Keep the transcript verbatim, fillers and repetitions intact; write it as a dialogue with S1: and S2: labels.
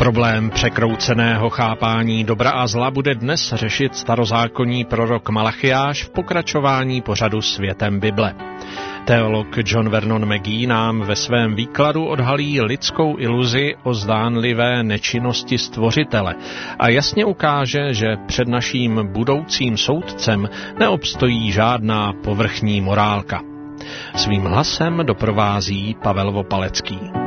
S1: Problém překrouceného chápání dobra a zla bude dnes řešit starozákonní prorok Malachiáš v pokračování pořadu Světem Bible. Teolog John Vernon McGee nám ve svém výkladu odhalí lidskou iluzi o zdánlivé nečinnosti Stvořitele a jasně ukáže, že před naším budoucím soudcem neobstojí žádná povrchní morálka. Svým hlasem doprovází Pavel Vopalecký.